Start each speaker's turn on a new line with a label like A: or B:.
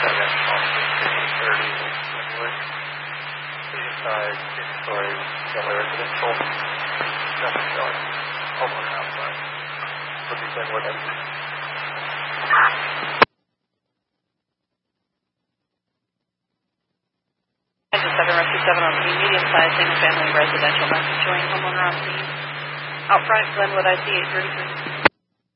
A: on 1530 Glenwood. Medium size, 2-story, family residential. Nothing showing. Homeowner outside. Would be Glenwood exit.
B: Rescue 7 on scene, medium size, single family residential. Nothing showing. Homeowner on scene. Out front, Glenwood IC 833.